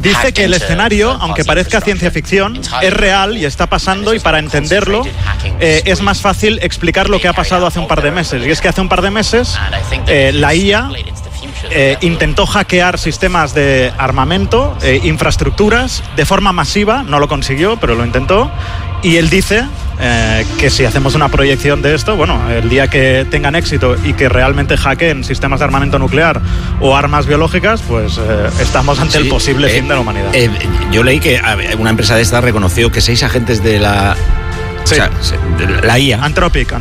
dice que el escenario, aunque parezca ciencia ficción, es real y está pasando, y para entenderlo es más fácil explicar lo que ha pasado hace un par de meses. Y es que hace un par de meses la IA intentó hackear sistemas de armamento, infraestructuras, de forma masiva. No lo consiguió, pero lo intentó. Y él dice que si hacemos una proyección de esto, bueno, el día que tengan éxito y que realmente hackeen sistemas de armamento nuclear o armas biológicas, pues estamos ante el posible fin de la humanidad. Yo leí que una empresa de estas reconoció que 6 agentes de la... Sí. O sea, la IA... Anthropic.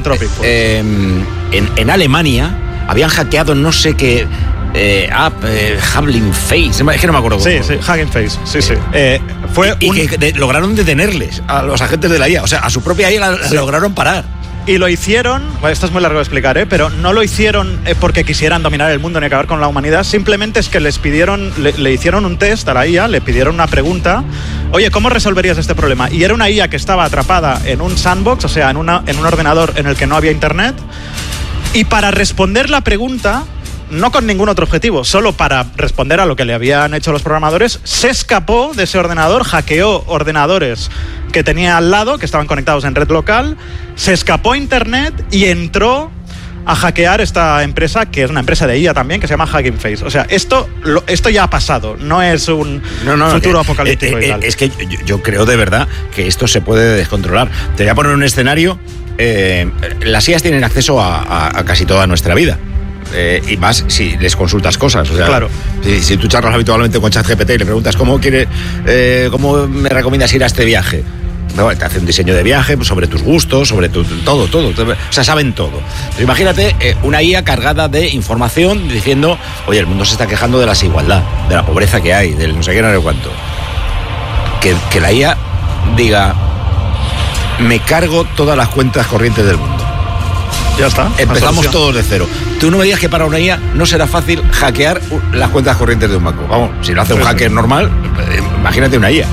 En Alemania habían hackeado no sé qué... Hugging Face, es que no me acuerdo cómo. Sí, Hugging Face, sí. Que lograron detenerles a los agentes de la IA, o sea, a su propia IA la lograron parar. Y lo hicieron, bueno, esto es muy largo de explicar, pero no lo hicieron porque quisieran dominar el mundo ni acabar con la humanidad. Simplemente es que les pidieron, le hicieron un test a la IA, le pidieron una pregunta. Oye, ¿cómo resolverías este problema? Y era una IA que estaba atrapada en un sandbox, o sea, en un ordenador en el que no había internet. Y para responder la pregunta, no con ningún otro objetivo, solo para responder a lo que le habían hecho los programadores, se escapó de ese ordenador, hackeó ordenadores que tenía al lado, que estaban conectados en red local, se escapó a internet y entró a hackear esta empresa, que es una empresa de IA también, que se llama Hugging Face. O sea, esto ya ha pasado, no es un futuro apocalíptico y tal. Es que yo creo de verdad que esto se puede descontrolar. Te voy a poner un escenario. Las IAs tienen acceso a casi toda nuestra vida. Y más si les consultas cosas, o sea, claro. Si tú charlas habitualmente con ChatGPT y le preguntas cómo me recomiendas ir a este viaje, no, te hace un diseño de viaje sobre tus gustos, sobre todo, o sea, saben todo. Pero imagínate una IA cargada de información diciendo, oye, el mundo se está quejando de la desigualdad, de la pobreza que hay, del no sé qué, no sé cuánto. Que la IA diga, me cargo todas las cuentas corrientes del mundo. Ya está. Empezamos todos de cero. Tú no me digas que para una IA no será fácil hackear las cuentas corrientes de un banco. Vamos, si lo hace un hacker normal, imagínate una IA.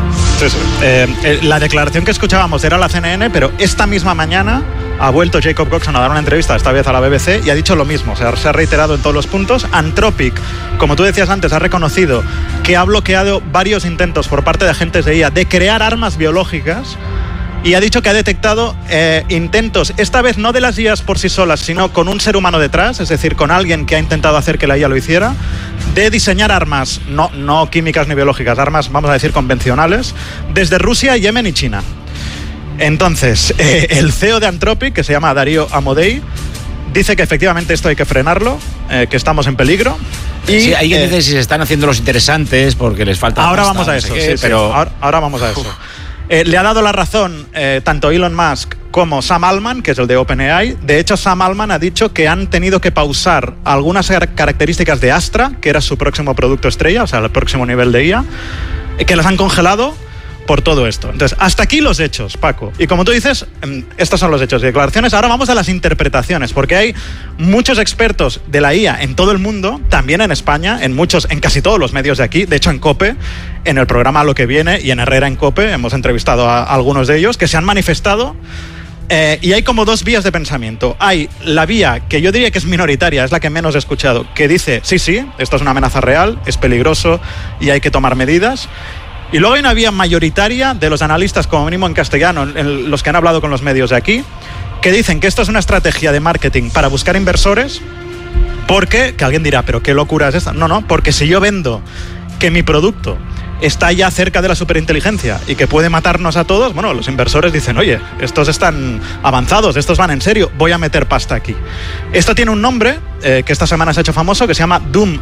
La declaración que escuchábamos era la CNN, pero esta misma mañana ha vuelto Jacob Coxon a dar una entrevista, esta vez a la BBC, y ha dicho lo mismo. O sea, se ha reiterado en todos los puntos. Anthropic, como tú decías antes, ha reconocido que ha bloqueado varios intentos por parte de agentes de IA de crear armas biológicas. Y ha dicho que ha detectado intentos, esta vez no de las IAs por sí solas, sino con un ser humano detrás, es decir, con alguien que ha intentado hacer que la IA lo hiciera, de diseñar armas, no químicas ni biológicas, armas, vamos a decir, convencionales, desde Rusia, Yemen y China. Entonces, el CEO de Anthropic, que se llama Darío Amodei, dice que efectivamente esto hay que frenarlo, que estamos en peligro. Y, sí, hay que decir si se están haciendo los interesantes porque les falta... Ahora vamos a eso, pero ahora vamos a eso. Le ha dado la razón tanto Elon Musk como Sam Altman, que es el de OpenAI. De hecho, Sam Altman ha dicho que han tenido que pausar algunas características de Astra, que era su próximo producto estrella, o sea, el próximo nivel de IA, que las han congelado por todo esto. Entonces, hasta aquí los hechos, Paco. Y como tú dices, estos son los hechos y declaraciones. Ahora vamos a las interpretaciones, porque hay muchos expertos de la IA en todo el mundo, también en España, en casi todos los medios de aquí. De hecho, en COPE, en el programa Lo que viene, y en Herrera en COPE, hemos entrevistado a algunos de ellos que se han manifestado. Y hay como dos vías de pensamiento. Hay la vía que yo diría que es minoritaria, es la que menos he escuchado, que dice, sí, esto es una amenaza real, es peligroso y hay que tomar medidas. Y luego hay una vía mayoritaria de los analistas, como mínimo en castellano, en los que han hablado con los medios de aquí, que dicen que esto es una estrategia de marketing para buscar inversores, porque, que alguien dirá, pero qué locura es esta. No, porque si yo vendo que mi producto está ya cerca de la superinteligencia y que puede matarnos a todos, bueno, los inversores dicen, oye, estos están avanzados, estos van en serio, voy a meter pasta aquí. Esto tiene un nombre que esta semana se ha hecho famoso, que se llama Doom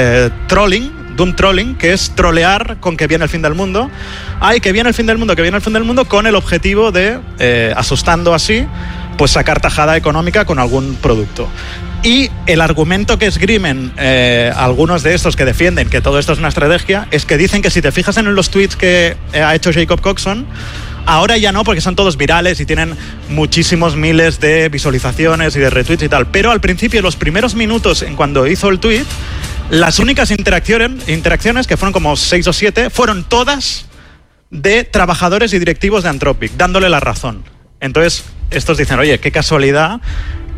Trolling, que es trolear con que viene el fin del mundo. Que viene el fin del mundo, con el objetivo de, asustando así, pues sacar tajada económica con algún producto. Y el argumento que esgrimen algunos de estos que defienden que todo esto es una estrategia, es que dicen que si te fijas en los tweets que ha hecho Jacob Coxon, ahora ya no, porque son todos virales y tienen muchísimos miles de visualizaciones y de retweets y tal. Pero al principio, los primeros minutos en cuando hizo el tweet, las únicas interacciones, que fueron como 6 o 7, fueron todas de trabajadores y directivos de Anthropic, dándole la razón. Entonces, estos dicen, oye, qué casualidad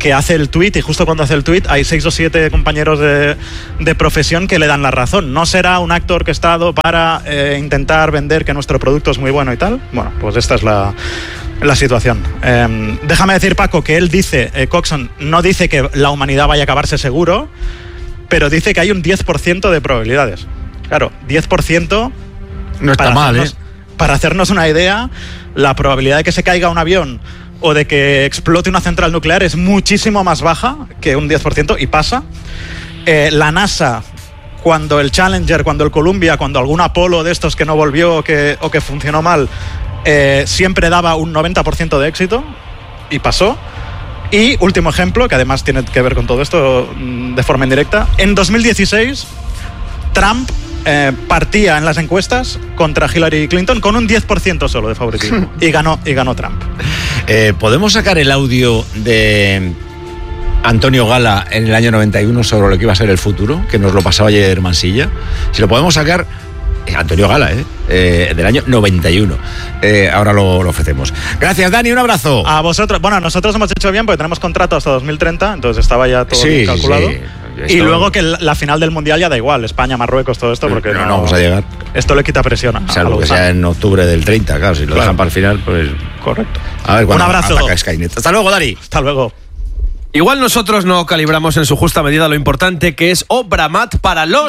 que hace el tuit, y justo cuando hace el tuit hay 6 o 7 compañeros de profesión que le dan la razón. ¿No será un acto orquestado para intentar vender que nuestro producto es muy bueno y tal? Bueno, pues esta es la situación. Déjame decir, Paco, que él dice, Coxon no dice que la humanidad vaya a acabarse seguro, pero dice que hay un 10% de probabilidades. Claro, 10%... No está mal, Para hacernos una idea, la probabilidad de que se caiga un avión o de que explote una central nuclear es muchísimo más baja que un 10%, y pasa. La NASA, cuando el Challenger, cuando el Columbia, cuando algún Apolo de estos que no volvió o que funcionó mal, siempre daba un 90% de éxito, y pasó. Y último ejemplo, que además tiene que ver con todo esto de forma indirecta, en 2016 Trump partía en las encuestas contra Hillary Clinton con un 10% solo de favoritismo y ganó Trump. ¿Podemos sacar el audio de Antonio Gala en el año 91 sobre lo que iba a ser el futuro, que nos lo pasaba ayer Mansilla? Si lo podemos sacar, Antonio Gala, del año 91. Ahora lo ofrecemos. Gracias, Dani, un abrazo. A vosotros. Bueno, nosotros hemos hecho bien porque tenemos contrato hasta 2030, entonces estaba ya todo bien calculado. Sí. Y luego que la final del Mundial ya da igual, España, Marruecos, todo esto, porque no vamos a llegar. Esto le quita presión. Salvo que sea en octubre del 30, claro, si lo dejan para el final, pues... Correcto. A ver, un abrazo. Skynet. Hasta luego, Dani. Hasta luego. Igual nosotros no calibramos en su justa medida lo importante que es Obramat para los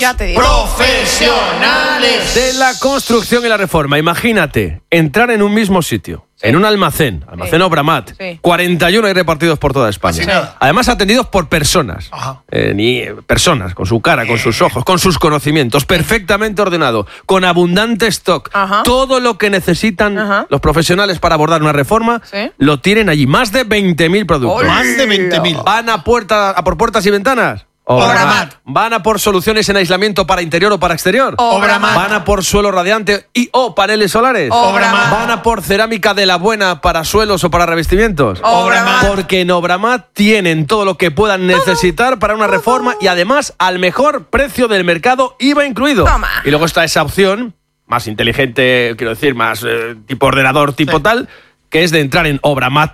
profesionales de la construcción y la reforma. Imagínate, entrar en un mismo sitio, en un almacén Obramat, 41 hay repartidos por toda España. Además atendidos por personas, personas, con su cara, con sus ojos, con sus conocimientos, perfectamente ordenado, con abundante stock. Todo lo que necesitan los profesionales para abordar una reforma, lo tienen allí. Más de 20.000 productos. Más de 20.000. ¿Van a por puertas y ventanas? Obramat. ¿Van a por soluciones en aislamiento para interior o para exterior? Obramat. ¿Van a por suelo radiante o paneles solares? Obramat. ¿Van a por cerámica de la buena para suelos o para revestimientos? Obramat. Porque en Obramat tienen todo lo que puedan necesitar para una reforma y además al mejor precio del mercado, IVA incluido. Toma. Y luego está esa opción más inteligente, quiero decir, más tipo ordenador, tipo tal, que es de entrar en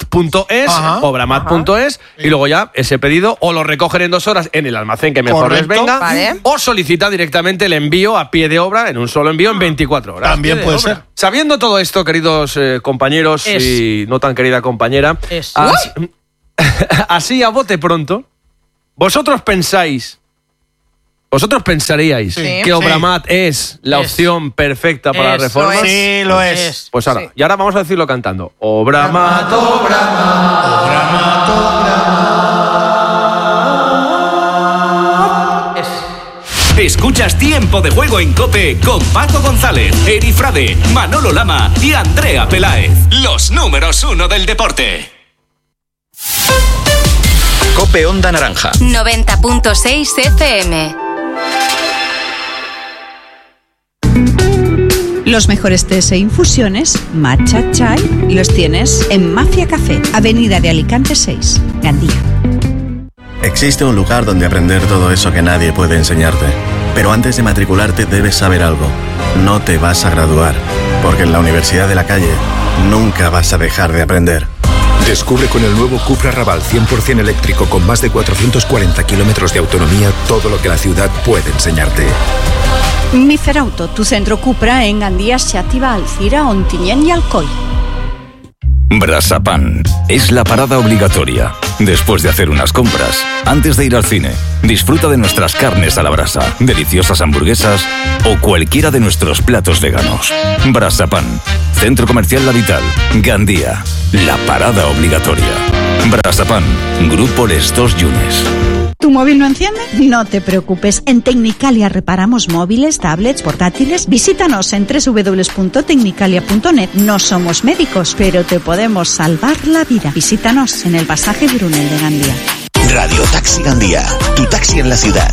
obramat.es, y luego ya ese pedido o lo recogen en 2 horas en el almacén que mejor les venga, o solicitan directamente el envío a pie de obra en un solo envío en 24 horas. También puede ser. Sabiendo todo esto, queridos compañeros y no tan querida compañera, así a bote pronto, vosotros pensaríais que Obramat es la opción perfecta para la reforma. Sí, lo es. Pues ahora, y ahora vamos a decirlo cantando. Obramat, Obramat, Obramat, Obramat. Escuchas Tiempo de Juego en COPE con Paco González, Eri Frade, Manolo Lama y Andrea Peláez. Los números 1 del deporte. COPE Onda Naranja 90.6 FM. Los mejores tés e infusiones, matcha, chai, los tienes en Mafia Café, Avenida de Alicante 6, Gandía. Existe un lugar donde aprender todo eso que nadie puede enseñarte. Pero antes de matricularte debes saber algo. No te vas a graduar, porque en la Universidad de la Calle nunca vas a dejar de aprender. Descubre con el nuevo Cupra Raval 100% eléctrico con más de 440 kilómetros de autonomía todo lo que la ciudad puede enseñarte. Miferauto, tu centro Cupra en Gandía, Xàtiva, Alcira, Ontinyent y Alcoi. Brasapan es la parada obligatoria. Después de hacer unas compras, antes de ir al cine, disfruta de nuestras carnes a la brasa, deliciosas hamburguesas o cualquiera de nuestros platos veganos. Brasapan, Centro Comercial La Vital, Gandía, la parada obligatoria. Brasapan, Grupo Les Dos Llunes. ¿Tu móvil no enciende? No te preocupes. En Tecnicalia reparamos móviles, tablets, portátiles. Visítanos en www.tecnicalia.net. No somos médicos, pero te podemos salvar la vida. Visítanos en el pasaje Brunel de Gandía. Radio Taxi Gandía, tu taxi en la ciudad.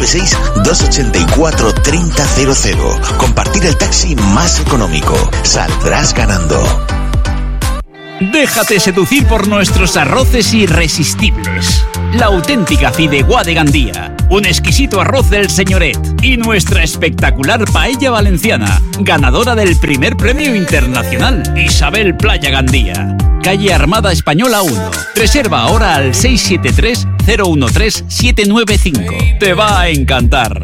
96-284-3000. Compartir el taxi más económico. Saldrás ganando. Déjate seducir por nuestros arroces irresistibles. La auténtica fideuá de Gandía, un exquisito arroz del Señoret y nuestra espectacular paella valenciana, ganadora del primer premio internacional Isabel Playa Gandía. calle Armada Española 1. Reserva ahora al 673-013-795. Te va a encantar.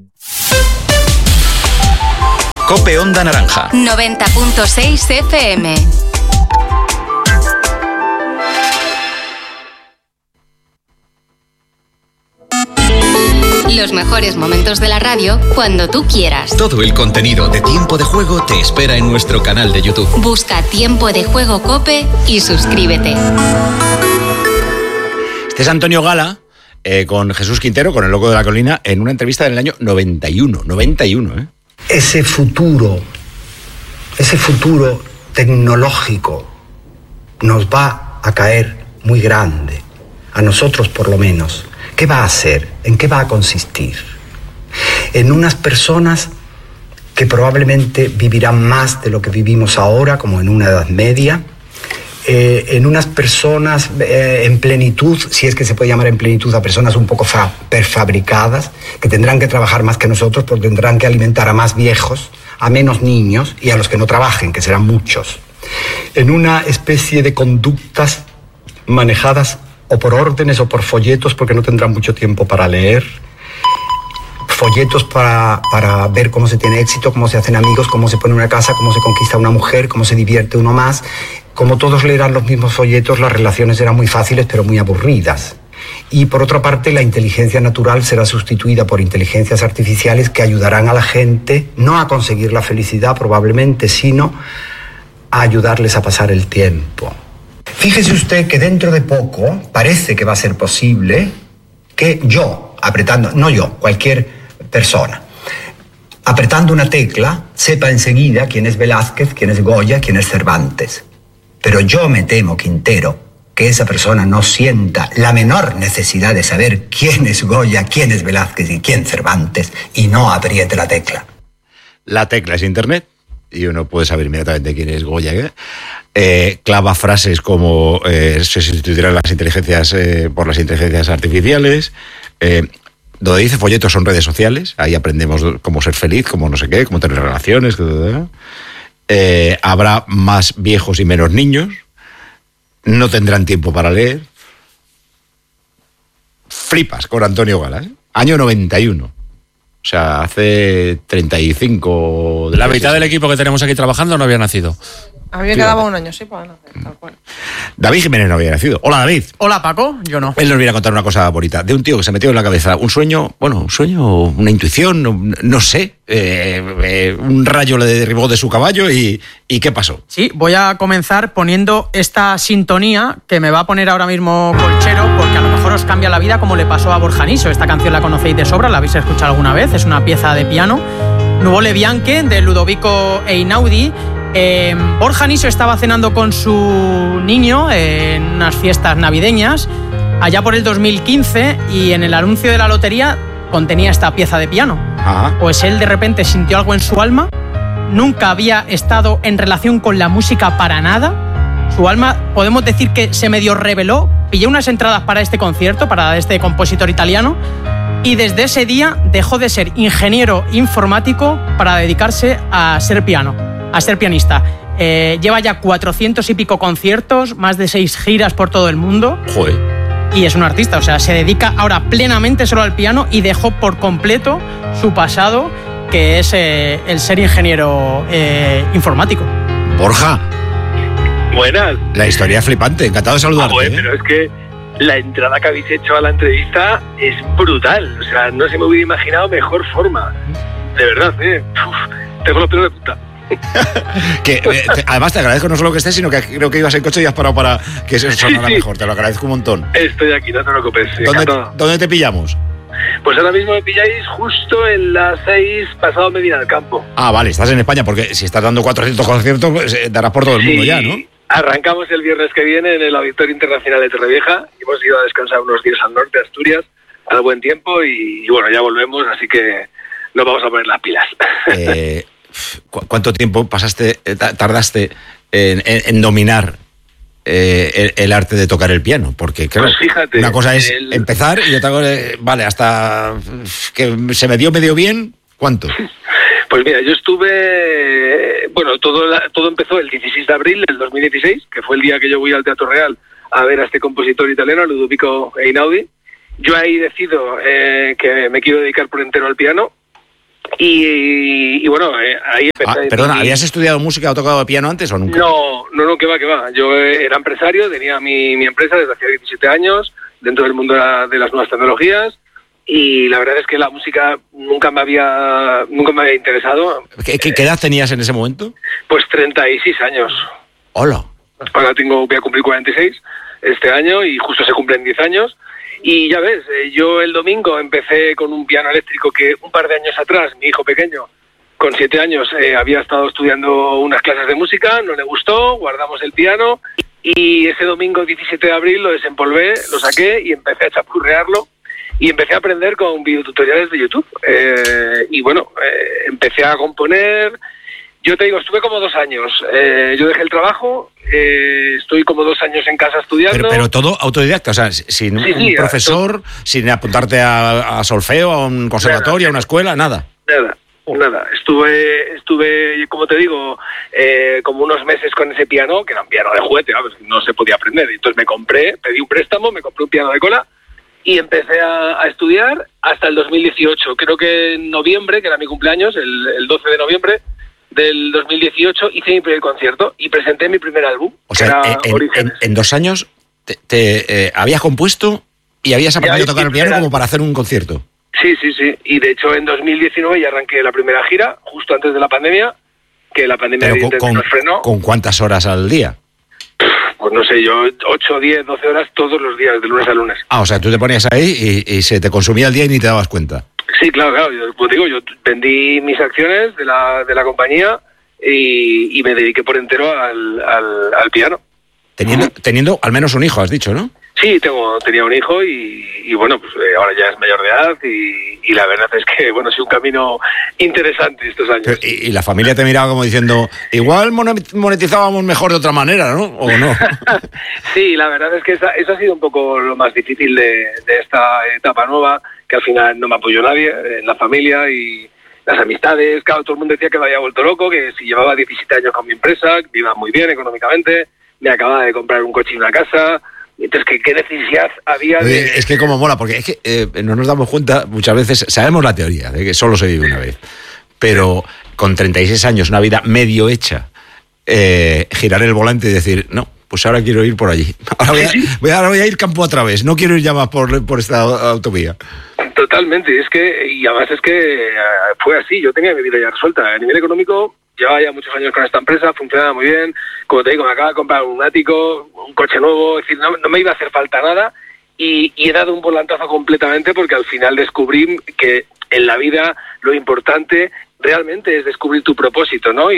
Cope Onda Naranja. 90.6 FM. Los mejores momentos de la radio cuando tú quieras. Todo el contenido de Tiempo de Juego te espera en nuestro canal de YouTube. Busca Tiempo de Juego Cope y suscríbete. Este es Antonio Gala con Jesús Quintero, con el Loco de la Colina, en una entrevista del año 91. Ese futuro tecnológico nos va a caer muy grande, a nosotros por lo menos. ¿Qué va a hacer? ¿En qué va a consistir? En unas personas que probablemente vivirán más de lo que vivimos ahora, como en una Edad Media, en unas personas en plenitud, si es que se puede llamar en plenitud a personas un poco prefabricadas, que tendrán que trabajar más que nosotros porque tendrán que alimentar a más viejos, a menos niños y a los que no trabajen, que serán muchos. En una especie de conductas manejadas o por órdenes o por folletos, porque no tendrán mucho tiempo para leer. Folletos para ver cómo se tiene éxito, cómo se hacen amigos, cómo se pone una casa, cómo se conquista una mujer, cómo se divierte uno más. Como todos leerán los mismos folletos, las relaciones eran muy fáciles pero muy aburridas. Y por otra parte, la inteligencia natural será sustituida por inteligencias artificiales que ayudarán a la gente no a conseguir la felicidad probablemente, sino a ayudarles a pasar el tiempo. Fíjese usted que dentro de poco parece que va a ser posible que yo, cualquier persona, apretando una tecla, sepa enseguida quién es Velázquez, quién es Goya, quién es Cervantes. Pero yo me temo, Quintero, que esa persona no sienta la menor necesidad de saber quién es Goya, quién es Velázquez y quién Cervantes, y no apriete la tecla. La tecla es Internet y uno puede saber inmediatamente quién es Goya. Clava frases como se sustituirán las inteligencias por las inteligencias artificiales. Donde dice folletos son redes sociales, ahí aprendemos cómo ser feliz, cómo no sé qué, cómo tener relaciones. Habrá más viejos y menos niños. No tendrán tiempo para leer. Flipas con Antonio Gala, ¿eh? Año 91. O sea, hace 35... La mitad del equipo que tenemos aquí trabajando no había nacido. A mí me quedaba un año, sí, para nacer, tal cual. David Jiménez no había nacido. Hola, David. Hola, Paco. Yo no. Él nos viene a contar una cosa bonita de un tío que se metió en la cabeza un sueño, una intuición, no sé. Un rayo le derribó de su caballo y ¿qué pasó? Sí, voy a comenzar poniendo esta sintonía que me va a poner ahora mismo Colchero, porque a lo mejor os cambia la vida como le pasó a Borja Niso. Esta canción la conocéis de sobra, la habéis escuchado alguna vez, es una pieza de piano. Nuvole Bianche, de Ludovico Einaudi. Borja Niso estaba cenando con su niño en unas fiestas navideñas allá por el 2015 y en el anuncio de la lotería contenía esta pieza de piano. Ajá. Pues él de repente sintió algo en su alma, nunca había estado en relación con la música para nada. Su alma, podemos decir que se medio reveló, pilló unas entradas para este concierto, para este compositor italiano, y desde ese día dejó de ser ingeniero informático para dedicarse a ser pianista. Lleva ya 400 y pico conciertos, más de 6 giras por todo el mundo. Joder. Y es un artista, o sea, se dedica ahora plenamente solo al piano y dejó por completo su pasado, que es el ser ingeniero informático. Borja. Buenas. La historia es flipante, encantado de saludarte. Pero es que la entrada que habéis hecho a la entrevista es brutal. O sea, no se me hubiera imaginado mejor forma. De verdad, tengo los pelos de punta. Además te agradezco no solo que estés, sino que creo que ibas en coche y has parado para que se sonara mejor. Te lo agradezco un montón. Estoy aquí, no te preocupes. ¿Dónde te pillamos? Pues ahora mismo me pilláis justo en las 6 pasado Medina del Campo. Ah, vale, estás en España, porque si estás dando 400 conciertos, pues, darás por todo el mundo ya, ¿no? Arrancamos el viernes que viene en el Auditorio Internacional de Torrevieja y hemos ido a descansar unos días al norte de Asturias al buen tiempo y bueno, ya volvemos, así que nos vamos a poner las pilas. ¿Cuánto tiempo tardaste en dominar el arte de tocar el piano? Porque claro, pues fíjate, una cosa es empezar y otra cosa es, hasta que se me dio medio bien, ¿cuánto? Pues mira, yo estuve Bueno, todo empezó el 16 de abril del 2016, que fue el día que yo voy al Teatro Real a ver a este compositor italiano, Ludovico Einaudi. Yo ahí decido que me quiero dedicar por entero al piano. Y bueno, ahí empecé. Perdona, ¿habías estudiado música o tocado piano antes o nunca? No, que va. Yo era empresario, tenía mi empresa desde hacía 17 años, dentro del mundo de las nuevas tecnologías, y la verdad es que la música nunca me había interesado. ¿Qué edad tenías en ese momento? Pues 36 años. Hola. Ahora voy a cumplir 46 este año y justo se cumplen 10 años. Y ya ves, yo el domingo empecé con un piano eléctrico que un par de años atrás, mi hijo pequeño, con 7 años, había estado estudiando unas clases de música, no le gustó, guardamos el piano y ese domingo 17 de abril lo desempolvé, lo saqué y empecé a chapurrearlo y empecé a aprender con videotutoriales de YouTube. Y bueno, empecé a componer. Yo te digo, estuve como 2 años. Yo dejé el trabajo, estoy como 2 años en casa estudiando. Pero todo autodidacta, o sea, sin un profesor, sin apuntarte a solfeo, a un conservatorio, a una escuela, nada. Nada. Estuve, como te digo, como unos meses con ese piano, que era un piano de juguete, no se podía aprender. Entonces pedí un préstamo, me compré un piano de cola y empecé a estudiar hasta el 2018. Creo que en noviembre, que era mi cumpleaños, el 12 de noviembre, del 2018 hice mi primer concierto y presenté mi primer álbum. O sea, en 2 años te habías compuesto y habías aprendido a tocar el piano como para hacer un concierto. Sí. Y de hecho en 2019 ya arranqué la primera gira, justo antes de la pandemia, que la pandemia nos frenó. ¿Con cuántas horas al día? Pues no sé, yo 8, 10, 12 horas todos los días, de lunes a lunes. O sea, tú te ponías ahí y se te consumía el día y ni te dabas cuenta. Sí, claro. Yo vendí mis acciones de la compañía y me dediqué por entero al piano. Teniendo al menos un hijo, has dicho, ¿no? Sí, tenía un hijo y bueno, pues ahora ya es mayor de edad y la verdad es que, bueno, ha sido un camino interesante estos años. Y la familia te miraba como diciendo, igual monetizábamos mejor de otra manera, ¿no? ¿O no? Sí, la verdad es que eso ha sido un poco lo más difícil de esta etapa nueva, que al final no me apoyó nadie, en la familia y las amistades. Claro, todo el mundo decía que me había vuelto loco, que si llevaba 17 años con mi empresa, que iba muy bien económicamente, me acababa de comprar un coche y una casa. Entonces, ¿qué necesidad había de...? Es que como mola, porque es que no nos damos cuenta, muchas veces, sabemos la teoría de que solo se vive una vez, pero con 36 años, una vida medio hecha, girar el volante y decir, no, pues ahora quiero ir por allí. Ahora voy a ir campo a través, no quiero ir ya más por esta autovía. Totalmente, y además es que fue así, yo tenía mi vida ya resuelta. A nivel económico, llevaba ya muchos años con esta empresa, funcionaba muy bien. Como te digo, me acaba de comprar un ático, un coche nuevo, es decir, no me iba a hacer falta nada y he dado un volantazo completamente porque al final descubrí que en la vida lo importante realmente es descubrir tu propósito, ¿no?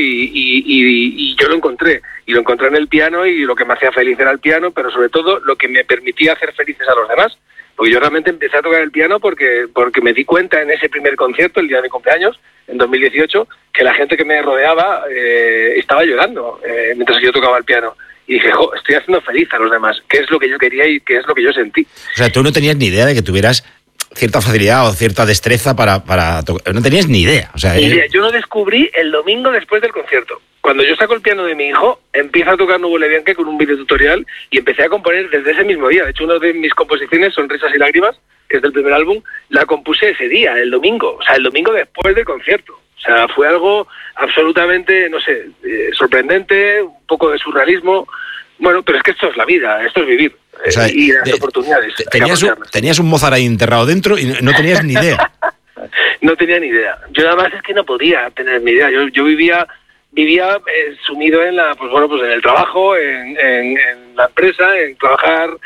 Y yo lo encontré en el piano y lo que me hacía feliz era el piano, pero sobre todo lo que me permitía hacer felices a los demás. Porque yo realmente empecé a tocar el piano porque me di cuenta en ese primer concierto, el día de mi cumpleaños, en 2018, que la gente que me rodeaba estaba llorando mientras yo tocaba el piano. Y dije, estoy haciendo feliz a los demás, que es lo que yo quería y que es lo que yo sentí. O sea, tú no tenías ni idea de que tuvieras cierta facilidad o cierta destreza para tocar. No tenías ni idea. O sea, yo lo descubrí el domingo después del concierto. Cuando yo saco el piano de mi hijo, empiezo a tocar Nuvole Bianche con un videotutorial y empecé a componer desde ese mismo día. De hecho, una de mis composiciones, Sonrisas y Lágrimas, que es del primer álbum, la compuse ese día, el domingo. O sea, el domingo después del concierto. O sea, fue algo absolutamente, no sé, sorprendente, un poco de surrealismo. Bueno, pero es que esto es la vida, esto es vivir. O sea, y las oportunidades. Tenías un Mozart ahí enterrado dentro y no tenías ni idea. No tenía ni idea. Yo nada más es que no podía tener ni idea. Yo vivía sumido en en el trabajo, en la empresa, en trabajar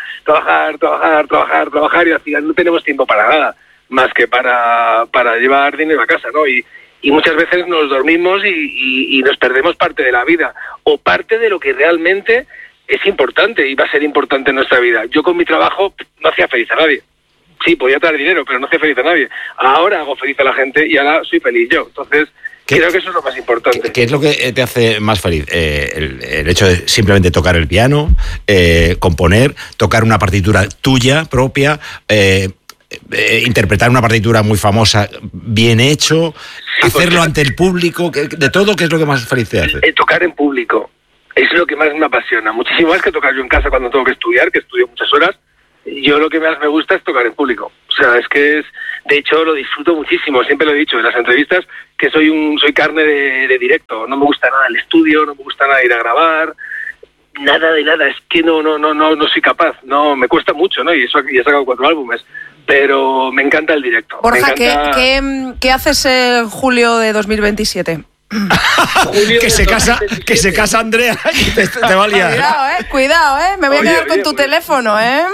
y al final no tenemos tiempo para nada más que para llevar dinero a casa, ¿no? Y muchas veces nos dormimos y nos perdemos parte de la vida o parte de lo que realmente es importante y va a ser importante en nuestra vida. Yo con mi trabajo no hacía feliz a nadie. Sí, podía traer dinero, pero no hacía feliz a nadie. Ahora hago feliz a la gente y ahora soy feliz yo. Entonces, creo que eso es lo más importante. ¿Qué es lo que te hace más feliz? El hecho de simplemente tocar el piano, componer, tocar una partitura tuya, propia, interpretar una partitura muy famosa bien hecho, hacerlo ante el público, de todo, ¿qué es lo que más feliz te hace? Tocar en público es lo que más me apasiona, muchísimo más que tocar yo en casa cuando tengo que estudiar, que estudio muchas horas. Yo lo que más me gusta es tocar en público. O sea, es que de hecho lo disfruto muchísimo, siempre lo he dicho en las entrevistas, que soy carne de directo, no me gusta nada el estudio, no me gusta nada ir a grabar, nada de nada, es que no soy capaz, no, me cuesta mucho, ¿no? Y eso ya he sacado 4 álbumes, pero me encanta el directo. Borja, ¿qué haces en julio de 2027? que se casa Andrea y te va a liar. Cuidado, me voy a quedar con tu teléfono,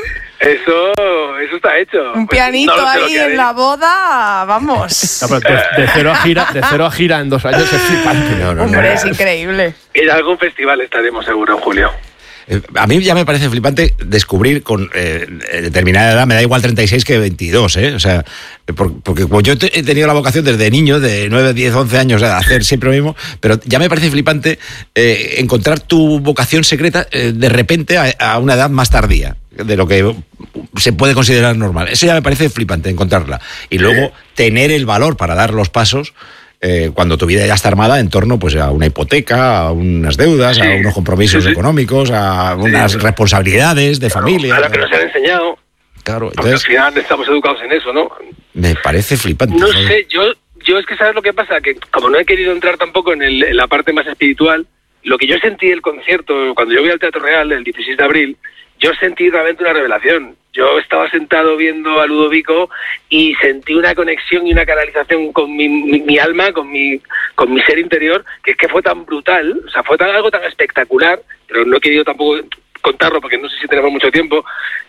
Eso está hecho. Un pianito ahí en la boda, vamos. No, de cero a gira en 2 años es flipante. Hombre, es increíble. En algún festival estaremos seguro en julio. A mí ya me parece flipante descubrir con determinada edad, me da igual 36 que 22, o sea, porque como yo he tenido la vocación desde niño, de 9, 10, 11 años, de hacer siempre lo mismo, pero ya me parece flipante encontrar tu vocación secreta de repente a una edad más tardía de lo que se puede considerar normal. Eso ya me parece flipante, encontrarla. Y luego tener el valor para dar los pasos cuando tu vida ya está armada en torno pues a una hipoteca, a unas deudas, a unos compromisos económicos, a unas responsabilidades de familia. A lo que nos han enseñado. Claro, entonces, al final estamos educados en eso, ¿no? Me parece flipante. No sé, yo es que ¿sabes lo que pasa? Que como no he querido entrar tampoco en la parte más espiritual, lo que yo sentí el concierto, cuando yo vi al Teatro Real el 16 de abril, yo sentí realmente una revelación. Yo estaba sentado viendo a Ludovico y sentí una conexión y una canalización con mi alma, con mi ser interior, que es que fue tan brutal, o sea, fue algo tan espectacular, pero no he querido tampoco contarlo porque no sé si tenemos mucho tiempo,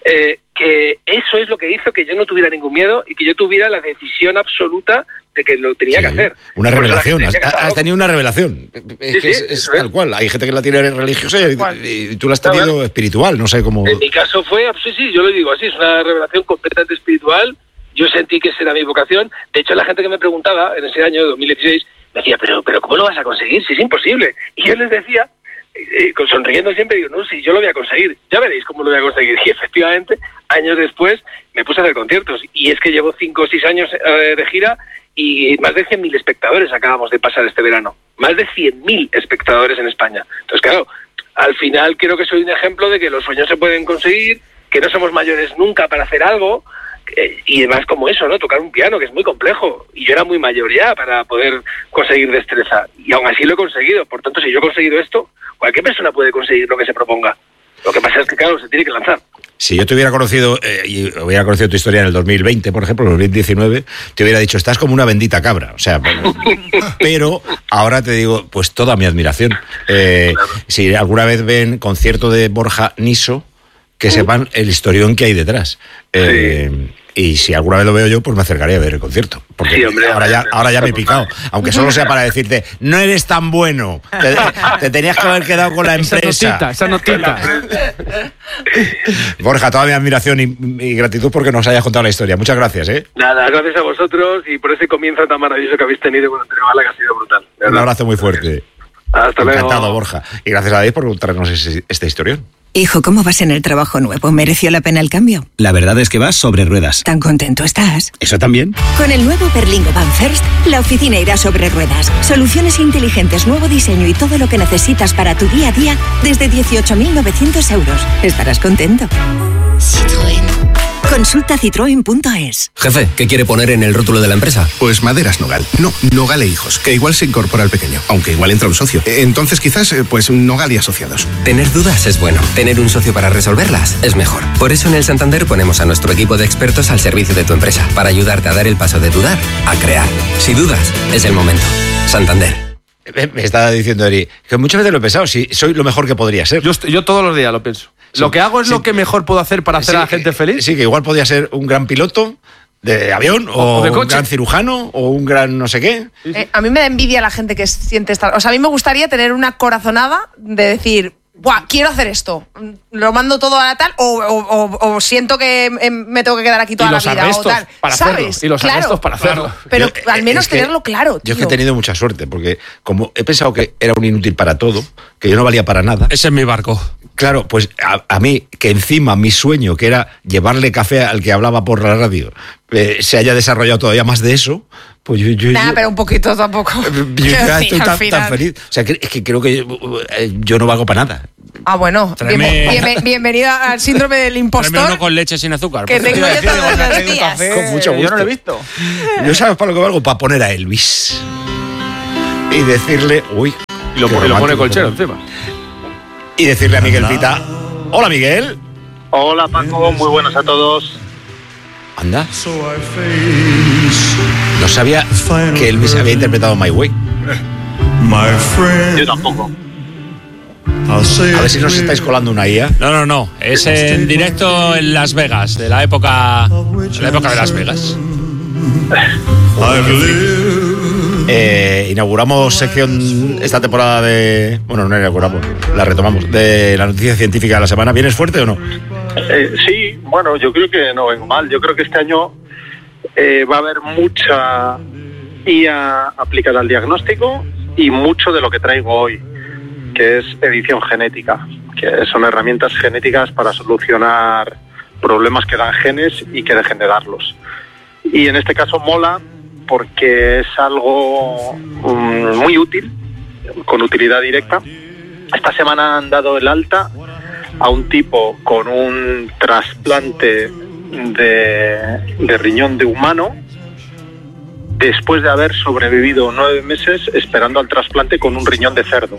que eso es lo que hizo que yo no tuviera ningún miedo y que yo tuviera la decisión absoluta de que lo tenía que hacer. Una revelación, has tenido una revelación. Es tal cual. Hay gente que la tiene religiosa y tú la has tenido espiritual, no sé cómo. En mi caso fue, sí, yo lo digo así, es una revelación completamente espiritual. Yo sentí que esa era mi vocación. De hecho, la gente que me preguntaba en ese año de 2016 me decía, pero ¿cómo lo vas a conseguir? Si es imposible. Y yo les decía, sonriendo siempre, digo, no, si yo lo voy a conseguir, ya veréis cómo lo voy a conseguir. Y efectivamente, años después, me puse a hacer conciertos. Y es que llevo 5 o 6 años de gira y más de 100.000 espectadores acabamos de pasar este verano. Más de 100.000 espectadores en España. Entonces, claro, al final creo que soy un ejemplo de que los sueños se pueden conseguir, que no somos mayores nunca para hacer algo, y además como eso, ¿no? Tocar un piano, que es muy complejo. Y yo era muy mayor ya para poder conseguir destreza. Y aún así lo he conseguido. Por tanto, si yo he conseguido esto, cualquier persona puede conseguir lo que se proponga. Lo que pasa es que, claro, se tiene que lanzar. Si yo te hubiera conocido, y hubiera conocido tu historia en el 2020, por ejemplo, en el 2019, te hubiera dicho, estás como una bendita cabra. O sea, pero ahora te digo, pues toda mi admiración. Si alguna vez ven concierto de Borja Niso, que sepan el historión que hay detrás. Y si alguna vez lo veo yo, pues me acercaré a ver el concierto. Porque sí, hombre, ahora ya me he picado. Aunque solo sea para decirte, no eres tan bueno. Te tenías que haber quedado con la empresa. Esa notita. Borja, toda mi admiración y gratitud porque nos hayas contado la historia. Muchas gracias, Nada, gracias a vosotros y por ese comienzo tan maravilloso que habéis tenido con Antonio Gala, que ha sido brutal. Un abrazo muy fuerte. Hasta luego. Encantado, Borja. Y gracias a David por contarnos esta historión. Hijo, ¿cómo vas en el trabajo nuevo? ¿Mereció la pena el cambio? La verdad es que vas sobre ruedas. ¿Tan contento estás? ¿Eso también? Con el nuevo Berlingo Van First, la oficina irá sobre ruedas. Soluciones inteligentes, nuevo diseño y todo lo que necesitas para tu día a día desde 18.900 euros. Estarás contento. Citroën. Consulta citroen.es. Jefe, ¿qué quiere poner en el rótulo de la empresa? Pues Maderas Nogal. No, Nogal e Hijos, que igual se incorpora al pequeño, aunque igual entra un socio. Entonces quizás, pues Nogal y Asociados. Tener dudas es bueno. Tener un socio para resolverlas es mejor. Por eso en el Santander ponemos a nuestro equipo de expertos al servicio de tu empresa, para ayudarte a dar el paso de dudar a crear. Si dudas, es el momento. Santander. Me estaba diciendo Eri, que muchas veces lo he pensado, si soy lo mejor que podría ser. Yo todos los días lo pienso. Sí, lo que hago es lo que mejor puedo hacer para hacer a la gente feliz. Sí, que igual podría ser un gran piloto de avión o de coche, un gran cirujano o un gran no sé qué. A mí me da envidia la gente que siente estar... O sea, a mí me gustaría tener una corazonada de decir, ¡buah, quiero hacer esto! Lo mando todo a la tal o siento que me tengo que quedar aquí toda la vida o tal. Para ¿sabes? Hacerlo. Y los arrestos para hacerlo. Pero al menos tenerlo claro, tío. Yo es que he tenido mucha suerte porque como he pensado que era un inútil para todo, que yo no valía para nada. Ese es mi barco. Claro, pues a mí, que encima mi sueño, que era llevarle café al que hablaba por la radio, se haya desarrollado todavía más de eso, pues yo pero un poquito tampoco. Yo ya estoy tan feliz. O sea, es que creo que yo no valgo para nada. Ah, bueno. Bienvenido al síndrome del impostor. Tráeme uno con leche sin azúcar. Que tengo yo todos los días. Con mucho gusto. Yo no lo he visto. Yo sabes para lo que valgo, para poner a Elvis. Y decirle, y lo pone Colchero encima. Y decirle a Miguel Pita, hola Miguel. Hola Paco, muy buenos a todos. Anda. No sabía que Elvis había interpretado My Way. Yo tampoco. A ver si nos estáis colando una IA. No. Es en directo en Las Vegas, de la época de Las Vegas. Inauguramos sección esta temporada de... Bueno, no inauguramos, la retomamos. De la noticia científica de la semana. ¿Vienes fuerte o no? Sí, bueno, yo creo que no vengo mal. Yo creo que este año va a haber mucha IA aplicada al diagnóstico y mucho de lo que traigo hoy, que es edición genética, que son herramientas genéticas para solucionar problemas que dan genes y que dejen de darlos. Y en este caso mola porque es algo muy útil, con utilidad directa. Esta semana han dado el alta a un tipo con un trasplante de riñón de humano después de haber sobrevivido 9 meses esperando al trasplante con un riñón de cerdo.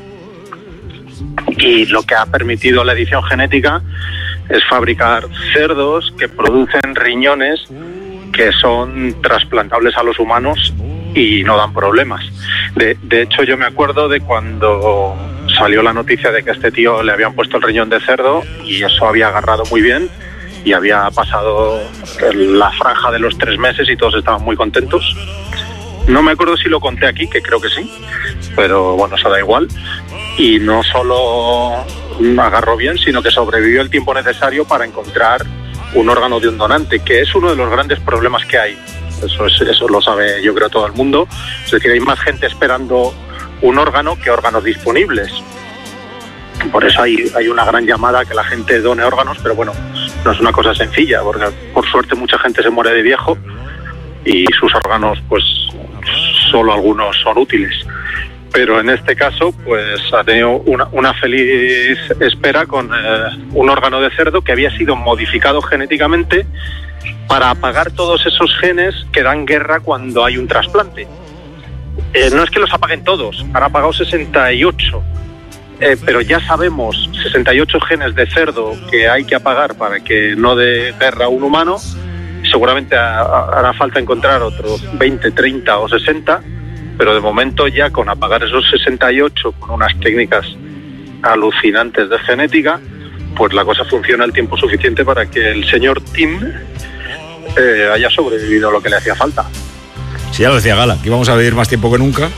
Y lo que ha permitido la edición genética es fabricar cerdos que producen riñones que son trasplantables a los humanos y no dan problemas. De hecho, yo me acuerdo de cuando salió la noticia de que a este tío le habían puesto el riñón de cerdo y eso había agarrado muy bien y había pasado la franja de los 3 meses y todos estaban muy contentos. No me acuerdo si lo conté aquí, que creo que sí, pero bueno, eso da igual. Y no solo agarró bien, sino que sobrevivió el tiempo necesario para encontrar un órgano de un donante, que es uno de los grandes problemas que hay. Eso lo sabe, yo creo, todo el mundo. Es decir, hay más gente esperando un órgano que órganos disponibles. Por eso hay una gran llamada a que la gente done órganos, pero bueno, no es una cosa sencilla, porque por suerte mucha gente se muere de viejo y sus órganos, pues solo algunos son útiles. Pero en este caso, pues ha tenido una feliz espera con un órgano de cerdo que había sido modificado genéticamente para apagar todos esos genes que dan guerra cuando hay un trasplante. No es que los apaguen todos, han apagado 68, pero ya sabemos 68 genes de cerdo que hay que apagar para que no dé guerra a un humano. Seguramente hará falta encontrar otros 20, 30 o 60, pero de momento ya con apagar esos 68 con unas técnicas alucinantes de genética, pues la cosa funciona el tiempo suficiente para que el señor Tim haya sobrevivido lo que le hacía falta. Sí, ya lo decía Gala, que íbamos a vivir más tiempo que nunca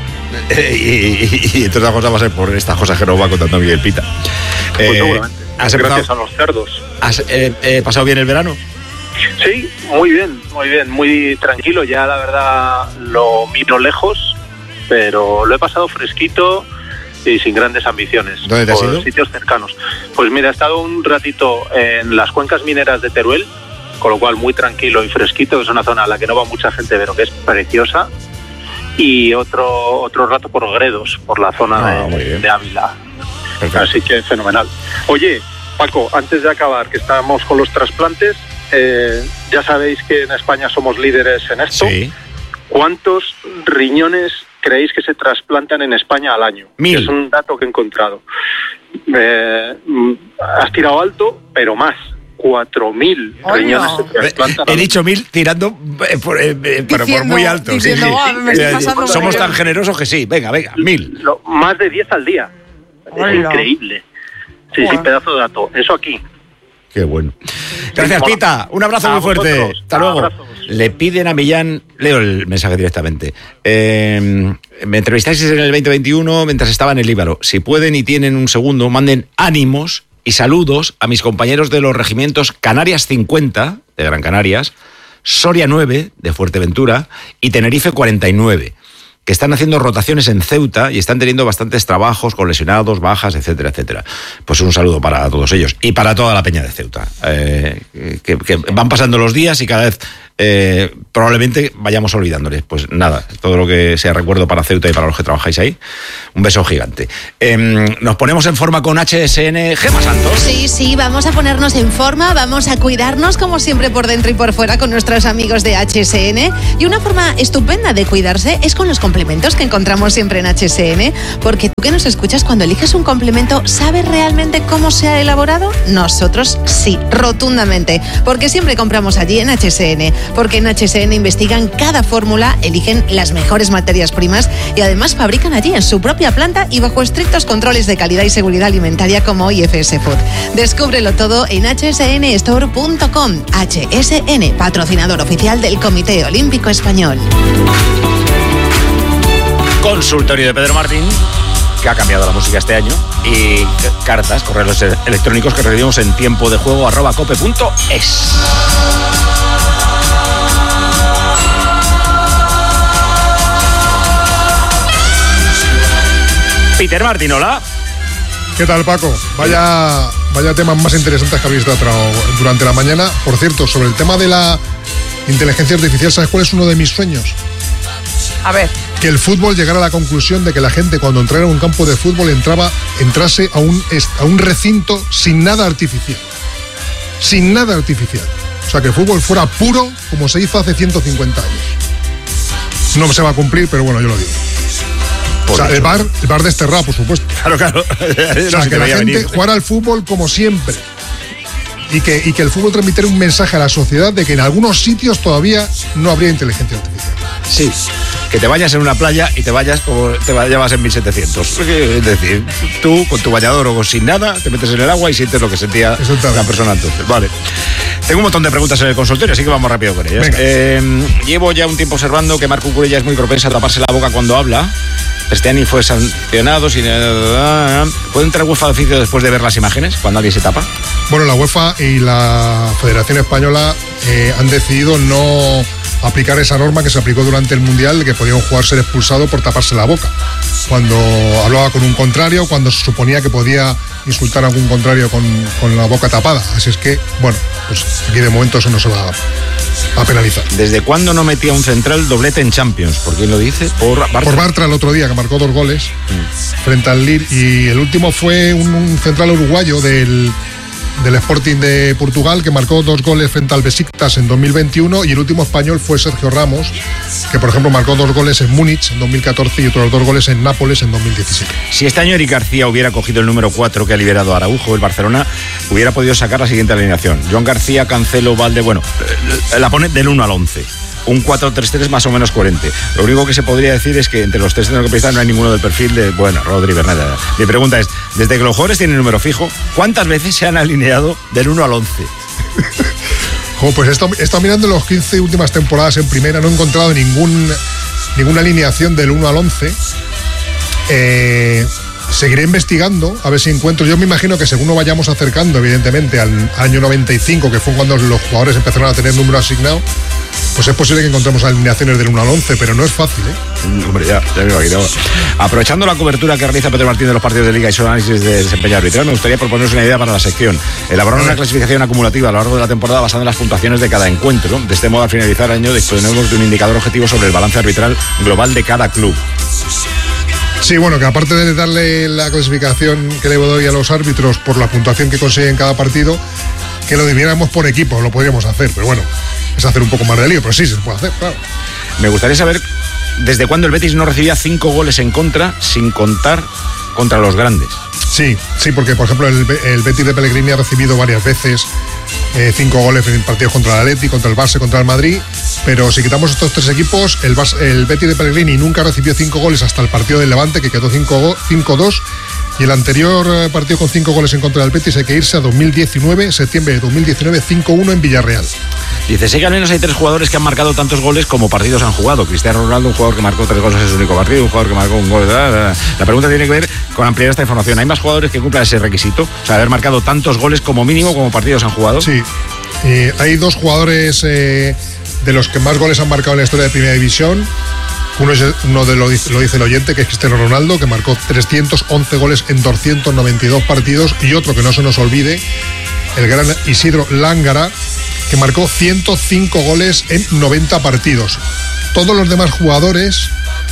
y entre otras cosas va a ser por estas cosas que nos va contando Miguel Pita. Pues seguramente, gracias a los cerdos. ¿Has pasado bien el verano? Sí, muy bien, muy tranquilo. Ya la verdad lo miro lejos, pero lo he pasado fresquito y sin grandes ambiciones. ¿Dónde te has ido? Sitios cercanos. Pues mira, he estado un ratito en las cuencas mineras de Teruel, con lo cual muy tranquilo y fresquito. Es una zona a la que no va mucha gente, pero que es preciosa. Y otro rato por Gredos, por la zona de Ávila. Perfecto. Así que fenomenal. Oye, Paco, antes de acabar, que estamos con los trasplantes, ya sabéis que en España somos líderes en esto. Sí. ¿Cuántos riñones creéis que se trasplantan en España al año? 1000. Es un dato que he encontrado. Has tirado alto, pero más. 4.000 riñones se trasplantan. He dicho 1000 tirando por muy alto. Diciendo, sí. Somos tan generosos que sí. Venga, 1000. Más de 10 al día. Es increíble. Sí, pedazo de dato. Eso aquí. Qué bueno. Gracias, Pita. Un abrazo muy fuerte. Hasta luego. Abrazos. Le piden a Millán... Leo el mensaje directamente. Me entrevistasteis en el 2021 mientras estaba en el Líbano. Si pueden y tienen un segundo, manden ánimos y saludos a mis compañeros de los regimientos Canarias 50, de Gran Canarias, Soria 9, de Fuerteventura, y Tenerife 49. que están haciendo rotaciones en Ceuta y están teniendo bastantes trabajos con lesionados, bajas, etcétera, etcétera. Pues un saludo para todos ellos y para toda la peña de Ceuta, que van pasando los días y cada vez probablemente vayamos olvidándoles. Pues nada, todo lo que sea recuerdo para Ceuta y para los que trabajáis ahí, un beso gigante. Nos ponemos en forma con HSN. Gemma Santos. Sí, vamos a ponernos en forma, vamos a cuidarnos como siempre por dentro y por fuera con nuestros amigos de HSN, y una forma estupenda de cuidarse es con los complementos que encontramos siempre en HSN, porque tú que nos escuchas, cuando eliges un complemento, ¿sabes realmente cómo se ha elaborado? Nosotros sí, rotundamente, porque siempre compramos allí en HSN, porque en HSN investigan cada fórmula, eligen las mejores materias primas y además fabrican allí en su propia planta y bajo estrictos controles de calidad y seguridad alimentaria como IFS Food. Descúbrelo todo en hsnstore.com. HSN, patrocinador oficial del Comité Olímpico Español. Consultorio de Pedro Martín, que ha cambiado la música este año, y cartas, correos electrónicos que recibimos en tiempodejuego@cope.es. Peter Martín, hola. ¿Qué tal, Paco? Vaya temas más interesantes que habéis tratado durante la mañana. Por cierto, sobre el tema de la inteligencia artificial, ¿sabes cuál es uno de mis sueños? A ver. Que el fútbol llegara a la conclusión de que la gente, cuando entrara en un campo de fútbol, entrase a un recinto sin nada artificial. Sin nada artificial. O sea, que el fútbol fuera puro como se hizo hace 150 años. No se va a cumplir, pero bueno, yo lo digo. O sea, el bar desterrado, por supuesto. Claro. O sea, que la gente jugara al fútbol como siempre. Y que el fútbol transmitiera un mensaje a la sociedad de que en algunos sitios todavía no habría inteligencia artificial. Sí, que te bañas en una playa y te vayas como te vayas en 1700. Es decir, tú con tu bañador o sin nada, te metes en el agua y sientes lo que sentía la persona entonces. Vale. Tengo un montón de preguntas en el consultorio, así que vamos rápido con ellas. Llevo ya un tiempo observando que Marco Cucurella es muy propensa a taparse la boca cuando habla. Cristiani fue sancionado. ¿Puede entrar UEFA de oficio después de ver las imágenes, cuando alguien se tapa? Bueno, la UEFA y la Federación Española han decidido no aplicar esa norma que se aplicó durante el Mundial, de que podía un jugador ser expulsado por taparse la boca. Cuando hablaba con un contrario, cuando se suponía que podía insultar a algún contrario con la boca tapada. Así es que, bueno, pues aquí de momento eso no se va a penalizar. ¿Desde cuándo no metía un central doblete en Champions? ¿Por quién lo dice? Por Bartra el otro día, que marcó 2 goles frente al Lille, y el último fue un central uruguayo del Sporting de Portugal, que marcó 2 goles frente al Besiktas en 2021, y el último español fue Sergio Ramos, que por ejemplo marcó 2 goles en Múnich en 2014 y otros 2 goles en Nápoles en 2017. Si este año Eric García hubiera cogido el número 4 que ha liberado a Araujo, el Barcelona hubiera podido sacar la siguiente alineación: Joan García, Cancelo, Valde. Bueno, la pone del 1 al 11. Un 4-3-3 más o menos coherente. Lo único que se podría decir es que entre los 3 centrocampistas no hay ninguno del perfil de, Rodri, Bernat. Mi pregunta es, desde que los jugadores tienen número fijo, ¿cuántas veces se han alineado del 1 al 11? Pues he estado mirando los 15 últimas temporadas en primera, no he encontrado ninguna alineación del 1 al 11. Seguiré investigando a ver si encuentro. Yo me imagino que según nos vayamos acercando, evidentemente, al año 95, que fue cuando los jugadores empezaron a tener número asignado, pues es posible que encontremos alineaciones del 1 al 11, pero no es fácil, ¿eh? Hombre, ya me imaginaba. Aprovechando la cobertura que realiza Pedro Martín de los partidos de Liga y su análisis de desempeño arbitral, me gustaría proponeros una idea para la sección. Elaborar una clasificación acumulativa a lo largo de la temporada basada en las puntuaciones de cada encuentro. De este modo, al finalizar el año, disponemos de un indicador objetivo sobre el balance arbitral global de cada club. Sí, bueno, que aparte de darle la clasificación que le doy a los árbitros por la puntuación que consiguen en cada partido, que lo dividiéramos por equipos, lo podríamos hacer, pero bueno, es hacer un poco más de lío, pero sí se puede hacer, claro. Me gustaría saber desde cuándo el Betis no recibía 5 goles en contra, sin contar contra los grandes. Sí, porque por ejemplo el Betis de Pellegrini ha recibido varias veces 5 goles en partidos contra el Atleti, contra el Barça, contra el Madrid, pero si quitamos estos 3 equipos, el Betis de Pellegrini nunca recibió 5 goles hasta el partido del Levante, que quedó 5-2, y el anterior partido con 5 goles en contra del Betis hay que irse a 2019, septiembre de 2019, 5-1 en Villarreal. Dice, sé que al menos hay 3 jugadores que han marcado tantos goles como partidos han jugado. Cristiano Ronaldo, un jugador que marcó 3 goles en su único partido, un jugador que marcó un gol. La pregunta tiene que ver con ampliar esta información. ¿Hay más jugadores que cumplan ese requisito? O sea, haber marcado tantos goles como mínimo como partidos han jugado. Sí, hay 2 jugadores de los que más goles han marcado en la historia de Primera División, Uno lo dice el oyente, que es Cristiano Ronaldo, que marcó 311 goles en 292 partidos, y otro que no se nos olvide, el gran Isidro Lángara, que marcó 105 goles en 90 partidos. Todos los demás jugadores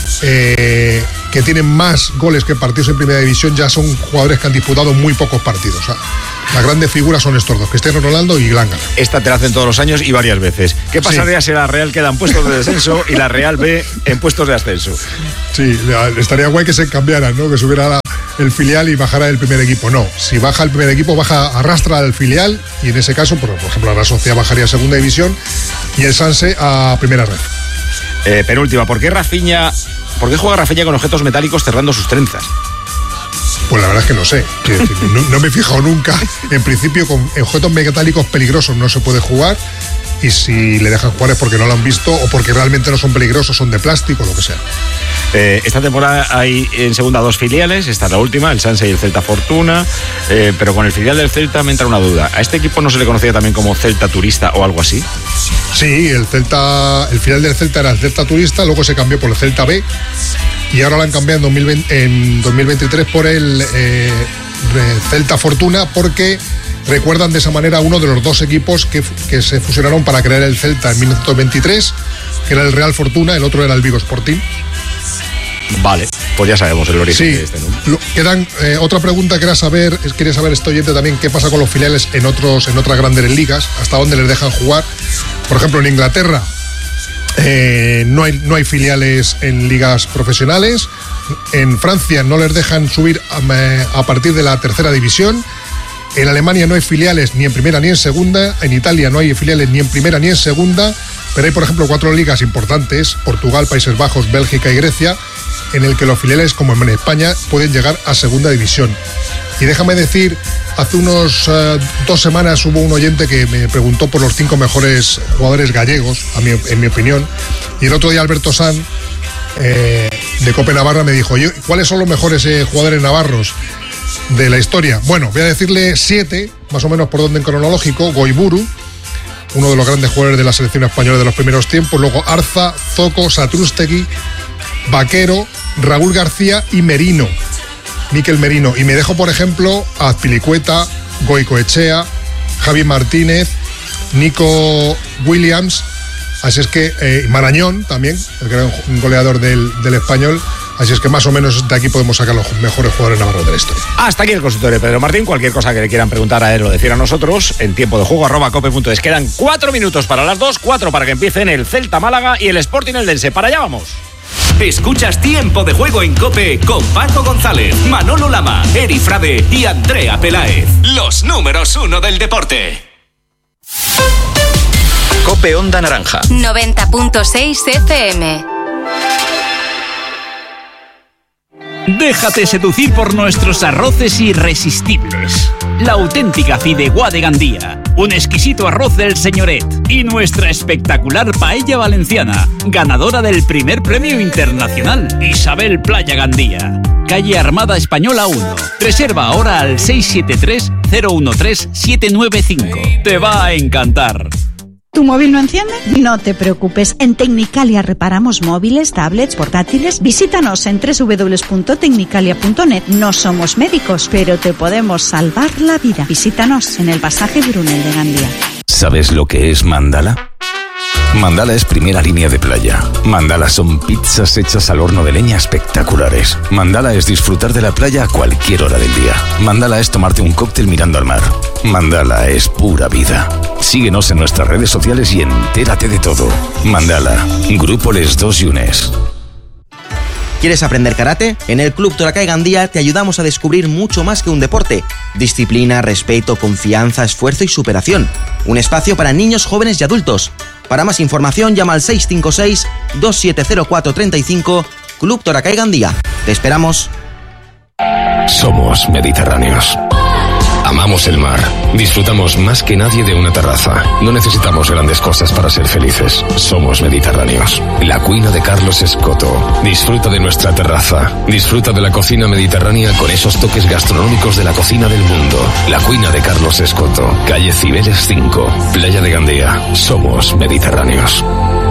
que tienen más goles que partidos en primera división ya son jugadores que han disputado muy pocos partidos. O sea, las grandes figuras son estos dos, Cristiano Ronaldo y Lángara. Esta te la hacen todos los años y varias veces. ¿Qué pasaría si la Real queda en puestos de descenso y la Real B en puestos de ascenso? Sí, estaría guay que se cambiaran, ¿no? Que subiera el filial y bajara el primer equipo. No, si baja el primer equipo, arrastra al filial, y en ese caso, por ejemplo, la Real Sociedad bajaría a segunda división y el Sanse a primera red. Penúltima, ¿por qué juega Rafinha con objetos metálicos cerrando sus trenzas? Pues la verdad es que no sé. No me he fijado nunca. En principio, con objetos metálicos peligrosos no se puede jugar. Y si le dejan jugar es porque no lo han visto o porque realmente no son peligrosos, son de plástico, lo que sea. Esta temporada hay en segunda 2 filiales. Esta es la última, el Sanse y el Celta Fortuna. Pero con el filial del Celta me entra una duda. ¿A este equipo no se le conocía también como Celta Turista o algo así? Sí, el filial del Celta era el Celta Turista, luego se cambió por el Celta B. Y ahora lo han cambiado en 2023 por el Celta Fortuna, porque recuerdan de esa manera a uno de los dos equipos que se fusionaron para crear el Celta en 1923, que era el Real Fortuna, el otro era el Vigo Sporting. Vale, pues ya sabemos el origen de este, ¿no? Quedan otra pregunta que quería saber este oyente también, qué pasa con los filiales en otras grandes ligas, hasta dónde les dejan jugar. Por ejemplo, en Inglaterra no hay filiales en ligas profesionales. En Francia no les dejan subir a partir de la tercera división. En Alemania no hay filiales ni en primera ni en segunda. En Italia no hay filiales ni en primera ni en segunda. Pero hay, por ejemplo, 4 ligas importantes: Portugal, Países Bajos, Bélgica y Grecia, en el que los filiales, como en España, pueden llegar a segunda división. Y déjame decir, hace unas 2 semanas hubo un oyente que me preguntó por los 5 mejores jugadores gallegos, en mi opinión, y el otro día Alberto Sanz, de Cope Navarra, me dijo: ¿cuáles son los mejores jugadores navarros de la historia? Bueno, voy a decirle 7, más o menos por orden cronológico. Goiburu, uno de los grandes jugadores de la selección española de los primeros tiempos. Luego Arza, Zoco, Satrústegui, Vaquero, Raúl García y Merino, Miquel Merino. Y me dejo, por ejemplo, a Azpilicueta, Goicoechea, Javi Martínez, Nico Williams. Así es que Marañón también, el gran goleador del Español. Así es que más o menos de aquí podemos sacar los mejores jugadores navarros de la historia. Hasta aquí el consultorio de Pedro Martín. Cualquier cosa que le quieran preguntar a él o decir a nosotros, en tiempo de juego @cope.es. Quedan 4 minutos para las 2, 4 para que empiecen el Celta Málaga y el Sporting Eldense. Para allá vamos. Escuchas Tiempo de Juego en COPE con Paco González, Manolo Lama, Eri Frade y Andrea Peláez. Los números 1 del deporte. COPE Onda Naranja 90.6 FM. Déjate seducir por nuestros arroces irresistibles. La auténtica fideuá de Gandía, un exquisito arroz del Señoret y nuestra espectacular paella valenciana, ganadora del primer premio internacional, Isabel Playa Gandía. Calle Armada Española 1. Reserva ahora al 673-013-795. Te va a encantar. ¿Tu móvil no enciende? No te preocupes, en Tecnicalia reparamos móviles, tablets, portátiles. Visítanos en www.tecnicalia.net. No somos médicos, pero te podemos salvar la vida. Visítanos en el pasaje Brunel de Gandía. ¿Sabes lo que es Mandala? Mandala es primera línea de playa. Mandala son pizzas hechas al horno de leña espectaculares. Mandala es disfrutar de la playa a cualquier hora del día. Mandala es tomarte un cóctel mirando al mar. Mandala es pura vida. Síguenos en nuestras redes sociales y entérate de todo. Mandala, Grupo Les Dos Yunes. ¿Quieres aprender karate? En el Club Torakai Gandía te ayudamos a descubrir mucho más que un deporte. Disciplina, respeto, confianza, esfuerzo y superación. Un espacio para niños, jóvenes y adultos. Para más información llama al 656-270435 Club Torakai Gandía. Te esperamos. Somos mediterráneos. Amamos el mar. Disfrutamos más que nadie de una terraza. No necesitamos grandes cosas para ser felices. Somos mediterráneos. La Cuina de Carlos Escoto. Disfruta de nuestra terraza. Disfruta de la cocina mediterránea con esos toques gastronómicos de la cocina del mundo. La Cuina de Carlos Escoto. Calle Cibeles 5. Playa de Gandía. Somos mediterráneos.